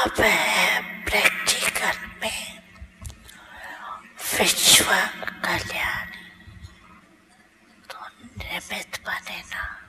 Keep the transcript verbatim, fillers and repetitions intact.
अब है प्रैक्टिकल में विश्व कल्याण, तो नियमित बने ना।